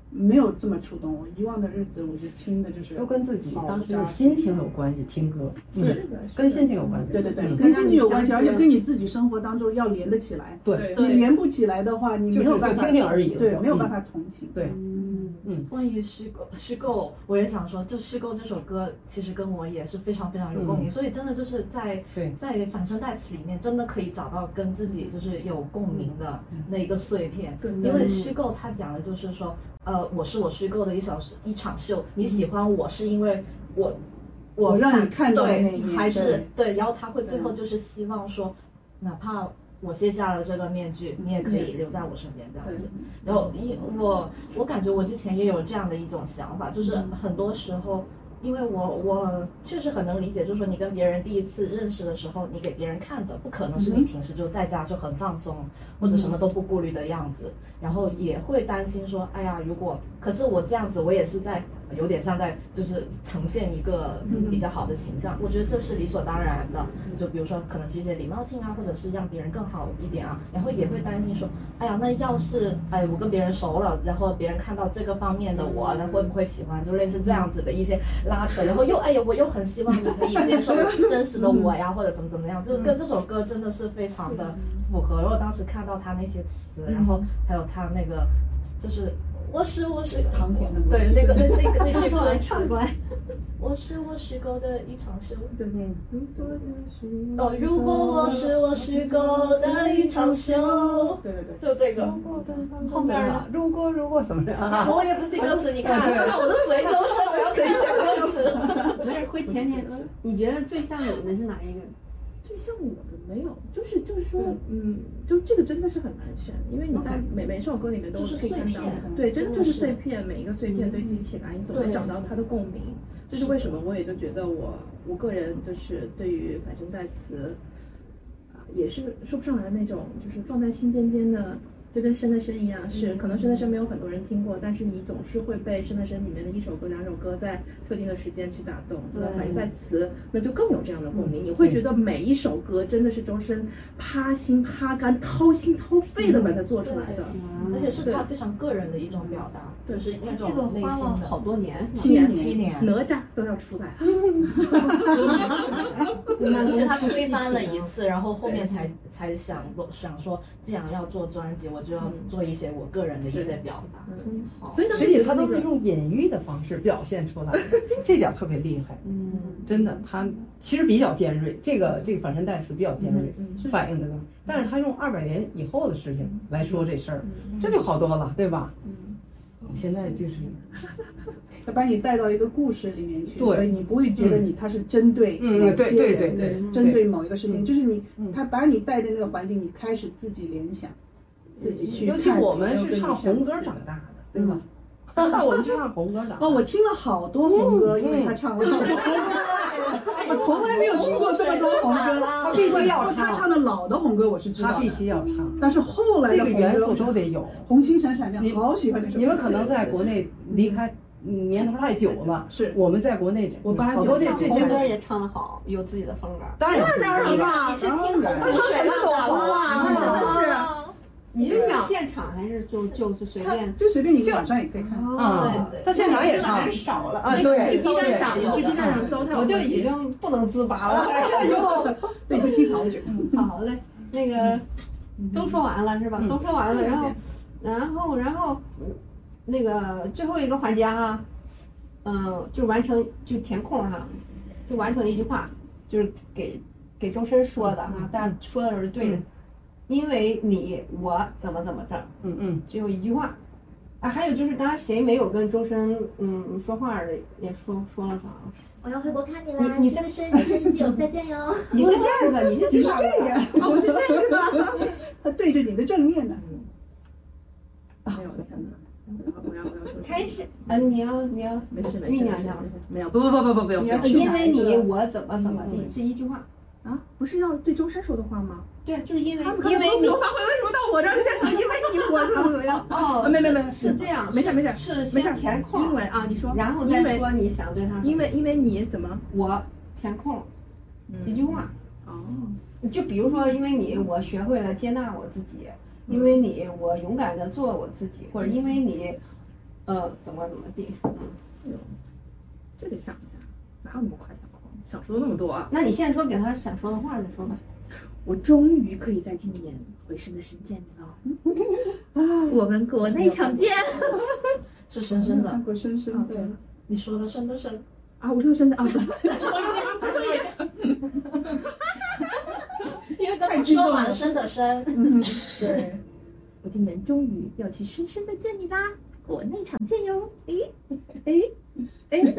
没有这么触动我。遗忘的日子，我就听的就是都跟自己当时的心情有关系，听歌是的， 跟心情有关系。 对对对， 嗯跟心情有关系，而且跟你自己生活当中要连得起来。 对你连不起来的话，你没有办法就听听而已。 对，没有办法同情。 对， 嗯，关于虚构，虚构，我也想说，就虚构这首歌，其实跟我也是非常非常有共鸣， 嗯所以真的就是在在反声代词里面，真的可以找到跟自己就是有共鸣的那一个碎片。 对， 因为虚构它讲的就是说，呃，我是我虚构的一小时一场秀，你喜欢我是因为我。 我让你看到的那一面， 还是对，然后他会最后就是希望说，哪怕我卸下了这个面具，你也可以留在我身边这样子。然后一我我感觉我之前也有这样的一种想法，就是很多时候，因为我我确实很能理解，就是说你跟别人第一次认识的时候，你给别人看的不可能是你平时就在家就很放松，或者什么都不顾虑的样子，然后也会担心说，哎呀，如果可是我这样子，我也是在。有点像在就是呈现一个比较好的形象，我觉得这是理所当然的。就比如说可能是一些礼貌性啊，或者是让别人更好一点啊，然后也会担心说，哎呀，那要是哎我跟别人熟了，然后别人看到这个方面的我，那会不会喜欢？就类似这样子的一些拉扯，然后又哎呀，我又很希望你可以接受真实的我呀，或者怎么怎么样，就跟这首歌真的是非常的符合。然后当时看到他那些词，然后还有他那个就是。我是我是唐田的对那个那那个那句唱歌奇怪， 我是我虚构的一场秀。 对， 哦，如果我是我虚构的一场秀。 对对对， 就这个。后面呢？ 如果如果怎么样？ 我也不记歌词，你看，看我的随周生，我要可以讲歌词。 没事，会填填词。你觉得最像你的是哪一个？ 最像我的没有，就是就是说，嗯，就这个真的是很难选，因为你在每每首歌里面都可以看到，对，真的就是碎片，每一个碎片堆积起来，你总会找到它的共鸣。这是为什么？我也就觉得我我个人就是对于反声代词，啊，也是说不上来那种，就是放在心尖尖的。就跟生的生一样，是可能生的生没有很多人听过，但是你总是会被生的生里面的一首歌、两首歌在特定的时间去打动。那反映在词，那就更有这样的共鸣。你会觉得每一首歌真的是周深趴心趴肝、掏心掏肺的把它做出来的， 而且是他非常个人的一种表达，就是那种内心的。 好多年， 七年七年， 哪吒都要出来了。 而且他推翻了一次，然后后面才才想想说，既然要做专辑，我就要做一些我个人的一些表达。 嗯，所以实际他都是用隐喻的方式表现出来的，这点特别厉害。嗯，真的，他其实比较尖锐，这个这个反身代词比较尖锐，反映的更。但是他用二百年以后的事情来说这事儿，这就好多了，对吧？嗯，现在就是。 他把你带到一个故事里面去， 对， 所以你不会觉得你他是针对嗯，对对对对， 针对某一个事情，就是你他把你带进那个环境，你开始自己联想，自己去看。 尤其我们是唱红歌长大的， 对吧？ 我们是唱红歌长大。 哦，我听了好多红歌，因为他唱了。我从来没有听过这么多红歌， 他必须要唱。 他唱的老的红歌我是知道的， 他必须要唱。 但是后来的这个元素都得有， 红星闪闪亮，好喜欢这首歌。 你们可能在国内离开。嗯，年头太久了， 是我们在国内， 我八九这这些歌也唱得好，有自己的风格。 当然， 当然了， 你是听红红水浪啊，那真的是。 你是现场还是就就是随便？ 就随便，你网上也可以看。 啊，他现场也唱， 少了啊，对 ，B 站上，你去 B 站上搜， 我就已经不能自拔了。 对，会听好久。 好嘞，那个都说完了是吧？都说完了，然后，然后，然后。那个最后一个环节哈，嗯、呃，就完成就填空哈，就完成一句话，就是给给周深说的哈，大家说的是对的，因为你我怎么怎么着， 嗯嗯， 只有一句话，啊，还有就是刚刚谁没有跟周深嗯说话的也说说了啥？ 我要回国看你啦！ 你你深深你深信，我们再见哟。 你是这样的，你是你是这个，我是这个，他对着你的正面呢。 没有，天哪！我要我要开始啊！你要你要没事没事没事没有不不不不不不不要因为你我怎么怎么地是一句话啊？不是要对周深说的话吗？ 对，就是因为因为你发挥为什么到我这儿就变成因为你我怎么怎么样？ 哦， 没没没是这样， 没事没事是没事填空， 因为啊你说， 然后再说你想对他， 因为因为你怎么我填空一句话哦， 就比如说因为你我学会了接纳我自己，因为你我勇敢的做我自己，或者因为你。 呃怎么怎么地。嗯， 哎呦，这得想一下，哪有那么快想光？想说那么多啊？ 那你现在说给他想说的话，你说吧。 我终于可以在今年回深的深见你了。啊，我们国内场见。 是深深的， 看过深深的。 你说的深的深啊，我说的深的啊，对。 因为刚刚说完深的深， 嗯，对。我今年终于要去深深的见你啦，国内场见哟！诶，诶，诶，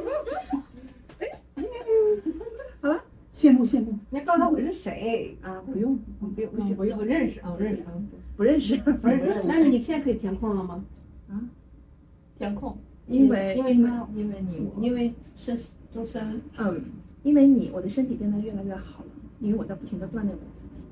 哎，好了， 羡慕羡慕。 你要告诉他我是谁啊？不用， 不用，不用，不用，我认识啊，我认识啊， 不认识， 不认识。那你现在可以填空了吗？ 啊？ 填空， 因为因为他因为你因为身周深， 嗯，因为你我的身体变得越来越好了，因为我在不停的锻炼我自己。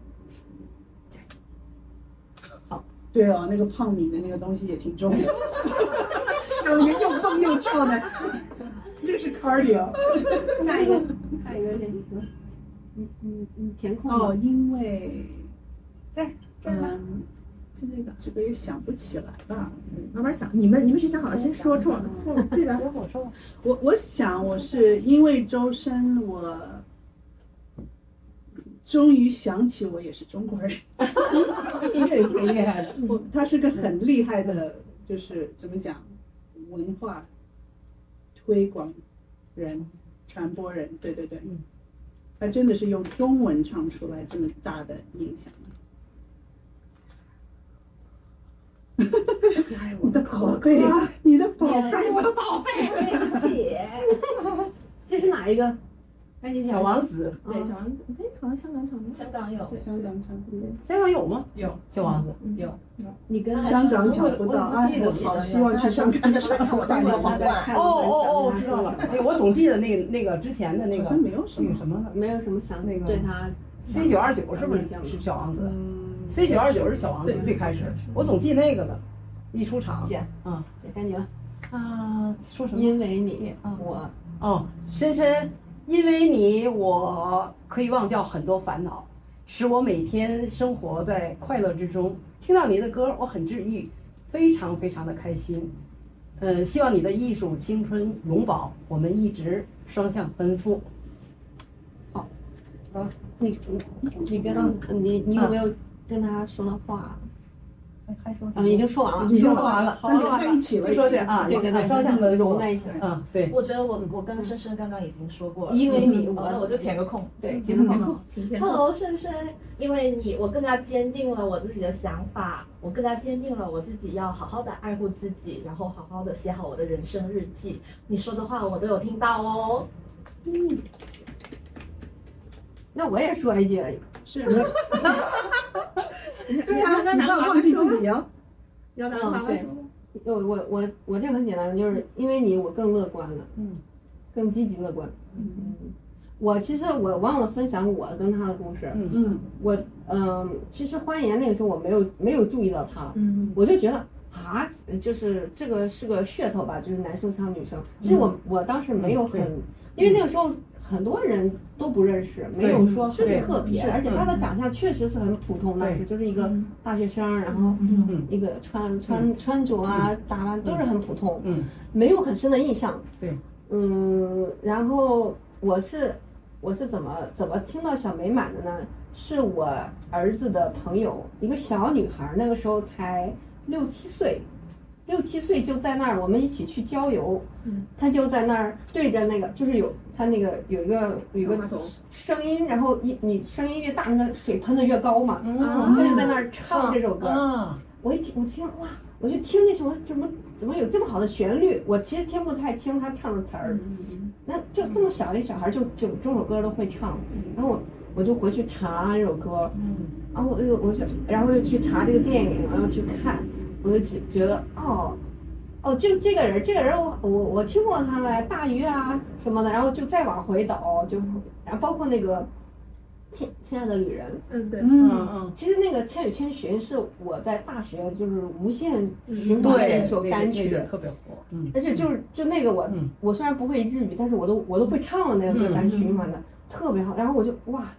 好，对哦，那个胖米的那个东西也挺重的，有一个又蹦又跳的，这是 cardio。 下一个，下一个练习题，你你你填空哦，因为这儿这儿吧。 就这个， 这个也想不起来吧？ 嗯，慢慢想。你们你们谁想好了先说出来。对吧？ 我说。 我我想我是因为周深，我终于想起我也是中国人。 你这挺厉害的。 我他是个很厉害的，就是怎么讲，文化推广人、传播人。对对对， 嗯， 他真的是用中文唱出来这么大的影响。你的宝贝，你的宝贝， 我的宝贝，对不起。这是哪一个？赶紧小王子。 对，小王子。哎，好像香港场的。 香港有。 对，香港场。 香港有吗？ 有。 小王子有。 有。你跟香港抢不到，哎，我好希望去香港抢。 看我戴这个皇冠。 哦哦哦，知道了。哎，我总记得那个那个之前的那个。 好像没有什么什么， 没有什么想那个对他。 C 九二九是不是是小王子？C 九二九是小王子最开始，我总记那个的，一出场， 姐， 嗯， 该你了。 啊，说什么？ 因为你，我， 哦，深深，因为你，我可以忘掉很多烦恼，使我每天生活在快乐之中。听到你的歌，我很治愈，非常非常的开心。嗯，希望你的艺术青春永葆，我们一直双向奔赴。 好，啊。你你你跟他你你有没有跟他说的话？ 还说啊，已经说完了， 已经说完了， 好好在一起了， 说对啊， 对对对， 双向奔赴融在一起了。 嗯，对。 我觉得我我跟深深刚刚已经说过了， 因为你我那我就填个空， 对，填个空。 Hello， 深深，因为你，我更加坚定了我自己的想法，我更加坚定了我自己要好好的爱护自己，然后好好的写好我的人生日记。你说的话我都有听到哦。 嗯。那我也说一句。 是啊，对呀，你不要忘记自己哦。 要拿话对，我我我我这个很简单，就是因为你，我更乐观了， 嗯， 更积极乐观。嗯，我其实我忘了分享我跟他的故事。 嗯嗯， 我嗯、呃，其实欢颜那个时候我没有没有注意到他， 嗯， 我就觉得啊，就是这个是个噱头吧，就是男生唱女生。其实我我当时没有很，因为那个时候。很多人都不认识，没有说很特别，而且他的长相确实是很普通，当时就是一个大学生，然后一个穿穿穿着啊打扮都是很普通，没有很深的印象。 对， 嗯，然后我是我是怎么怎么听到小美满的呢？是我儿子的朋友，一个小女孩，那个时候才六七岁。六七岁就在那儿，我们一起去郊游， 嗯， 他就在那儿对着那个，就是有他那个有一个有一个声音，然后一你声音越大，那个水喷的越高嘛， 嗯， 他就在那儿唱这首歌， 啊， 我一听我听哇，我就听进去，我说怎么怎么有这么好的旋律？我其实听不太清他唱的词儿，那就这么小一小孩就就这首歌都会唱，然后我我就回去查这首歌， 嗯， 然后我又我就然后又去查这个电影，然后去看。我就觉觉得哦，哦，就这个人，这个人我我我听过他的大鱼啊什么的，然后就再往回倒，就然后包括那个亲亲爱的旅人， 嗯对， 嗯嗯，其实那个《千与千寻》是我在大学就是无限循环的一首单曲， 特别火，嗯， 而且就是就那个我我虽然不会日语，但是我都我都会唱的那个歌单循环的特别好，然后我就哇。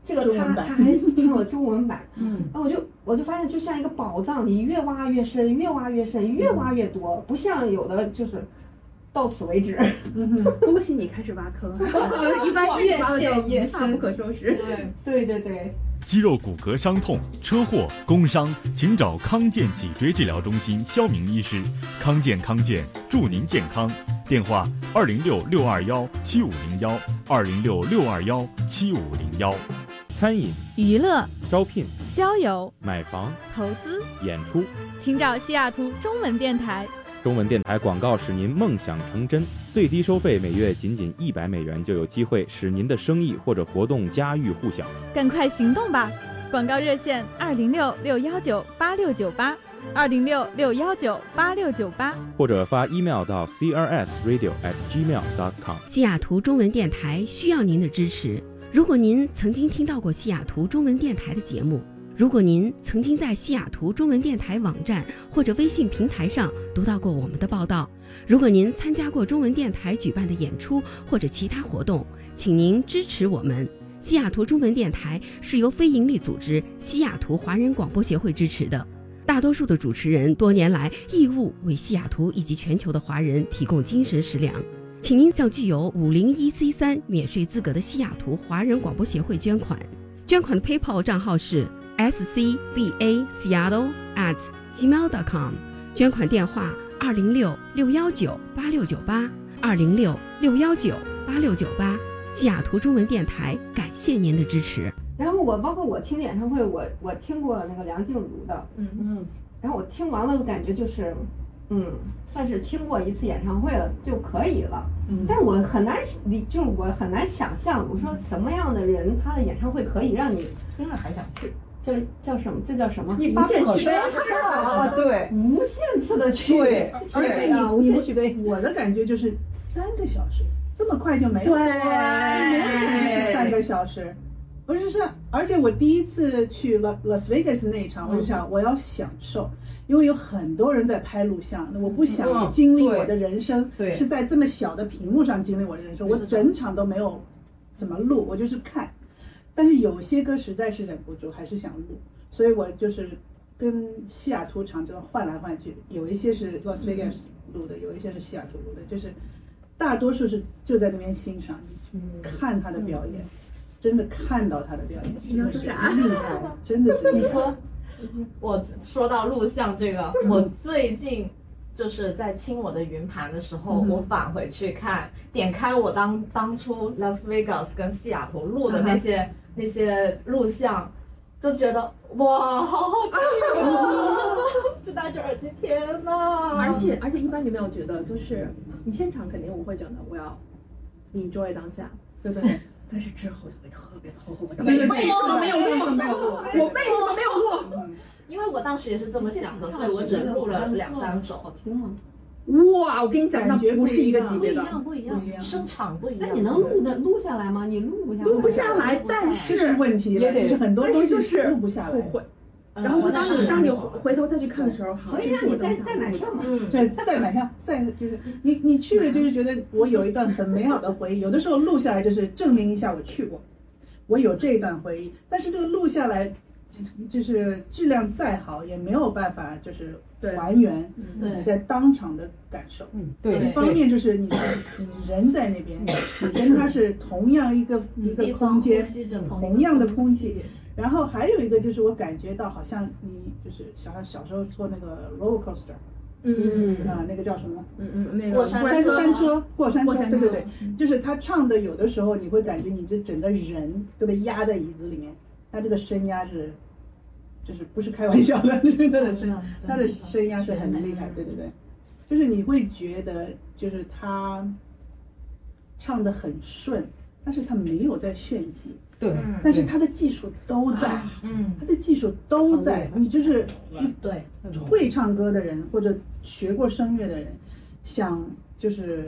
这个他他还唱了中文版，嗯，然后我就我就发现就像一个宝藏，你越挖越深，越挖越深，越挖越多，不像有的就是到此为止。 嗯，恭喜你开始挖坑，一般越挖就一发不可收拾。 对对对对。 肌肉骨骼伤痛、车祸、工伤，请找康健脊椎治疗中心肖明医师。康健康健，祝您健康。电话：二零六六二幺七五零幺，二零六六二幺七五零幺。 餐饮、 娱乐、 招聘、 交友、 买房、 投资、 演出， 请找西雅图中文电台。 中文电台广告使您梦想成真，最低收费每月仅仅一百美元，就有机会使您的生意或者活动家喻户晓。 赶快行动吧！广告热线：二零六六幺九八六九八，二零六六幺九八六九八， 或者发 email 到 c r s radio at gmail dot com。 西雅图中文电台需要您的支持。如果您曾经听到过西雅图中文电台的节目，如果您曾经在西雅图中文电台网站或者微信平台上读到过我们的报道，如果您参加过中文电台举办的演出或者其他活动，请您支持我们。西雅图中文电台是由非营利组织西雅图华人广播协会支持的，大多数的主持人多年来义务为西雅图以及全球的华人提供精神食粮。请您向具有五零一 C 三免税资格的西雅图华人广播协会捐款，捐款的 PayPal 账号是 s c b a seattle at gmail dot com， 捐款电话二零六六幺九八六九八，二零六六幺九八六九八。西雅图中文电台感谢您的支持。 然后我包括我听演唱会，我我听过那个梁静茹的，嗯嗯，然后我听完了，感觉就是，嗯，算是听过一次演唱会了就可以了。嗯，但我很难，你就是我很难想象，我说什么样的人他的演唱会可以让你听了还想去。叫叫什么？这叫什么？ 一发不可收拾啊！对， 无限次的去， 对， 而且你无限续杯。 我的感觉就是三个小时，这么快就没有。 对， 是三个小时，不是是，而且我第一次去拉拉斯维加斯那一场，我就想我要享受，因为有很多人在拍录像，我不想经历我的人生是在这么小的屏幕上经历我的人生，我整场都没有怎么录，我就是看。但是有些歌实在是忍不住，还是想录，所以我就是跟西雅图场这种换来换去，有一些是 Las Vegas 录的，有一些是西雅图录的，就是大多数是就在那边欣赏，看他的表演，真的看到他的表演，真的是厉害，真的是厉害。 你说，我说到录像这个，我最近就是在清我的云盘的时候，嗯、我返回去看，点开我当当初 Las Vegas 跟西雅图录的那些、嗯、那些录像，就觉得哇，好好听啊！就戴着耳机，天哪！ 而且而且，一般你没有觉得，就是你现场肯定我会讲的，我要 enjoy 当下， 对不对？ 但是之后就会特别的后悔， 我为什么没有录？没有录？我为什么没有录？ 因为我当时也是这么想的，所以我只录了两三首。 好听吗？ 哇，我跟你讲，那不是一个级别的， 不一样，不一样， 声场不一样。 那你能录的录下来吗？你录不下来， 录不下来，但是是问题，也得是很多东西是录不下来。 然后当你当你回头再去看的时候， 所以让你再再买票嘛， 嗯，对，再买票，再就是你你去了就是觉得我有一段很美好的回忆，有的时候录下来就是证明一下我去过，我有这一段回忆，但是这个录下来就是质量再好也没有办法就是还原你在当场的感受。 嗯，对， 一方面就是你你人在那边，你跟他是同样一个一个空间，同样的空气。然后还有一个就是我感觉到好像你就是小孩小时候坐那个 roller coaster， 嗯嗯啊那个叫什么？ 嗯嗯那个过山山山车，过山车，对对对，就是他唱的有的时候你会感觉你这整个人都被压在椅子里面，他这个声压是，就是不是开玩笑的，真的是他的声压是很厉害，对对对，就是你会觉得就是他唱得很顺，但是他没有在炫技。 对， 但是他的技术都在，嗯，他的技术都在。你就是对会唱歌的人或者学过声乐的人，想就是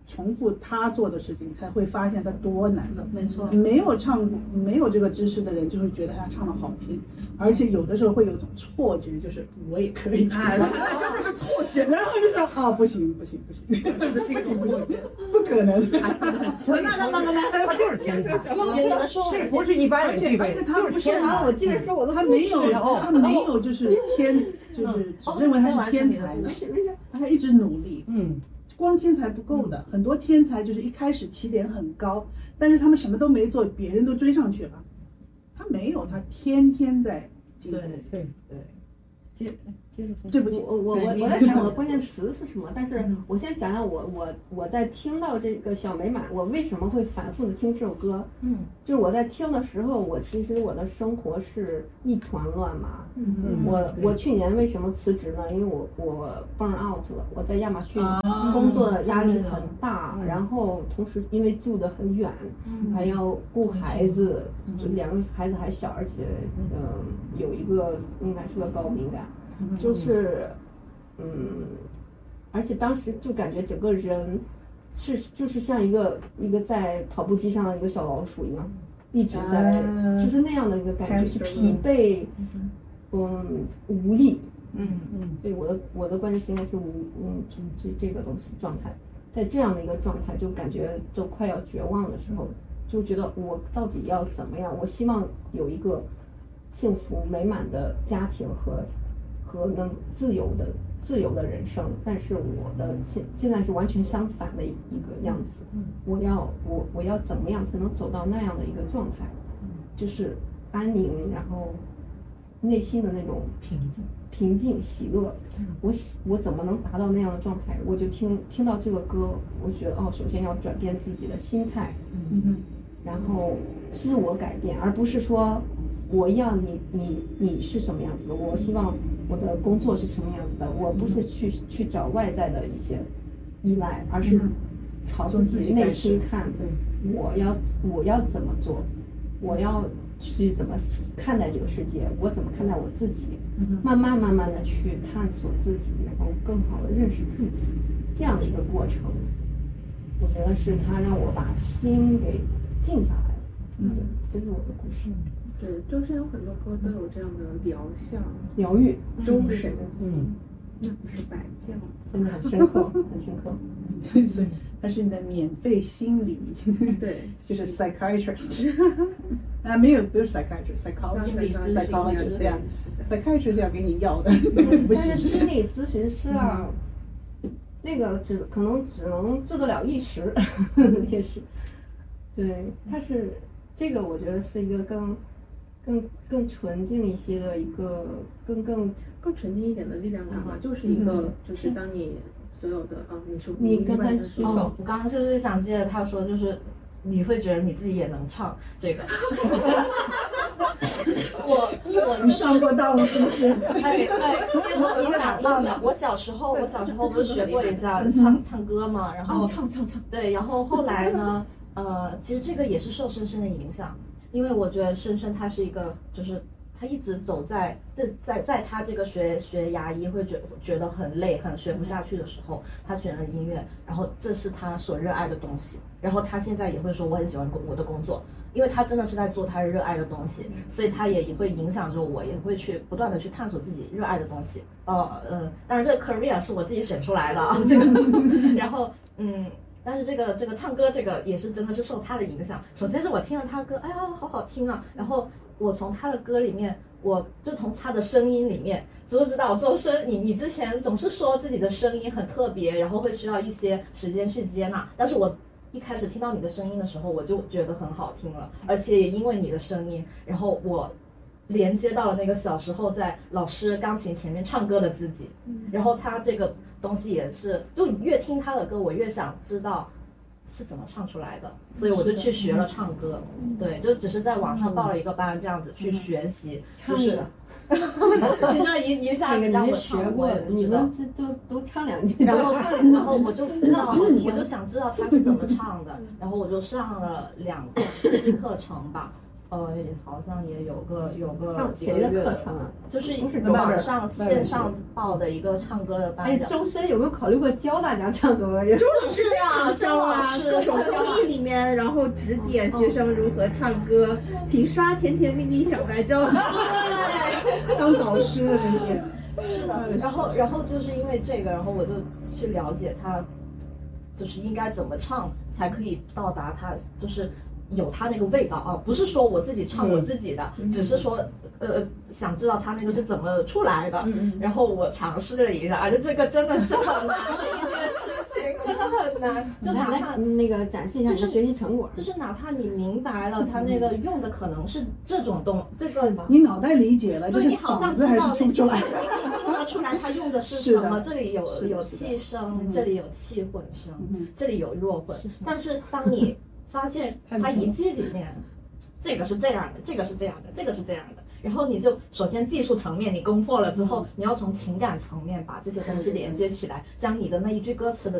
重复他做的事情，才会发现他多难了。 没错， 没有唱没有这个知识的人，就会觉得他唱的好听，而且有的时候会有一种错觉，就是我也可以， 哎，真的是错觉， 然后就说啊，不行不行不行，不行不行，不可能，那那那那那， 他就是天才， 你们说这不是一般人具备， 他就是天才。 我记得说我的他没有他没有就是天就是只认为他是天才的，他一直努力， 嗯。 光天才不够的，很多天才就是一开始起点很高，但是他们什么都没做，别人都追上去了。他没有，他天天在进步。 对对对。 接接着说， 对不起， 我我我我在想我的关键词是什么，但是我先讲讲我我我在听到这个小美满，我为什么会反复的听这首歌？ 嗯， 就是我在听的时候，我其实我的生活是一团乱麻。 嗯嗯，我我去年为什么辞职呢？因为我我 burn out 了，我在亚马逊工作的压力很大， 嗯、 然后同时因为住得很远， 嗯、 还要顾孩子，嗯、就两个孩子还小，而且嗯、呃、有一个应该是个高敏感。就是，嗯，而且当时就感觉整个人是就是像一个一个在跑步机上的一个小老鼠一样，一直在，就是那样的一个感觉，是疲惫，嗯，无力， 嗯嗯， 对，我的我的关键词应该是无，嗯，这这个东西状态，在这样的一个状态，就感觉都快要绝望的时候，就觉得我到底要怎么样？我希望有一个幸福美满的家庭和。和能自由的自由的人生，但是我的现现在是完全相反的一个样子。我要我我要怎么样才能走到那样的一个状态？就是安宁，然后内心的那种平静、 平静、喜乐。我我怎么能达到那样的状态？我就听听到这个歌，我觉得哦，首先要转变自己的心态， 嗯， 然后自我改变，而不是说。我要你你你是什么样子的？我希望我的工作是什么样子的？我不是去去找外在的一些依赖，而是朝自己内心看。我要我要怎么做？我要去怎么看待这个世界？我怎么看待我自己？慢慢慢慢的去探索自己，然后更好的认识自己，这样的一个过程，我觉得是他让我把心给静下来了。嗯，这是我的故事。 对，周深有很多歌都有这样的疗效、 疗愈、 周神， 嗯， 那不是白叫， 真的很深刻，很深刻。 对，所以它是你的免费心理， 对， 就是 psychiatrist 啊，没有，不是 psychiatrist，psychologist，psychologist 这样 ，psychiatrist 要给你药的， 但是心理咨询师啊，那个只可能只能治得了一时，也是，对，他是这个，我觉得是一个更。更更纯净一些的一个更更更纯净一点的力量感吧，就是一个、嗯、就是当你所有的啊，你说你刚才说、 哦，我刚刚就是想接着他说，就是你会觉得你自己也能唱这个。我我你上过当是不是？ 哎哎，因为我你想我小我小时候我小时候不是学过一下唱唱歌嘛，然后、 哦、唱唱唱对，然后后来呢，呃，其实这个也是受深深的影响。因为我觉得深深他是一个，就是他一直走在这在在他这个学学牙医会觉觉得很累很学不下去的时候，他选了音乐，然后这是他所热爱的东西，然后他现在也会说我很喜欢我的工作，因为他真的是在做他热爱的东西，所以他也也会影响着我，也会去不断的去探索自己热爱的东西。哦，嗯，当然这个 career 是我自己选出来的啊，这个，然后嗯。但是这个这个唱歌这个也是真的是受他的影响。首先是我听了他歌，哎呀，好好听啊！然后我从他的歌里面，我就从他的声音里面，就知道周深，你你之前总是说自己的声音很特别，然后会需要一些时间去接纳。但是我一开始听到你的声音的时候，我就觉得很好听了，而且也因为你的声音，然后我连接到了那个小时候在老师钢琴前面唱歌的自己。然后他这个。东西也是，就越听他的歌，我越想知道是怎么唱出来的，所以我就去学了唱歌。对，就只是在网上报了一个班，这样子去学习，就是。你这一一下让我学过， 你们这都都唱两句。 然后，然后我就知道，我就想知道他是怎么唱的，然后我就上了两个课程吧。 呃，好像也有个有个上谁的课程啊？ 就是不是网上线上报的一个唱歌的班。 哎，周深有没有考虑过教大家唱歌？ 就是这样教啊，各种综艺里面，然后指点学生如何唱歌，请刷甜甜蜜蜜小白粥， 当导师的那些。 是的，然后然后就是因为这个，然后我就去了解他，就是应该怎么唱才可以到达他，就是有他那个味道啊，不是说我自己唱我自己的，嗯、只是说呃想知道他那个是怎么出来的，嗯、然后我尝试了一下，而且这个真的是很难的一件事情，真的很难，就哪怕那个展示一下你的学习成果， 就是哪怕你明白了他那个用的可能是这种东这个， 你脑袋理解了，就是你好像嗓子还是出不出来。 听得出来他用的是什么？这里有有气声，这里有气混声，这里有弱混。但是当你发现他一句里面，这个是这样的，这个是这样的，这个是这样的，然后你就首先技术层面你攻破了之后，你要从情感层面把这些东西连接起来，将你的那一句歌词的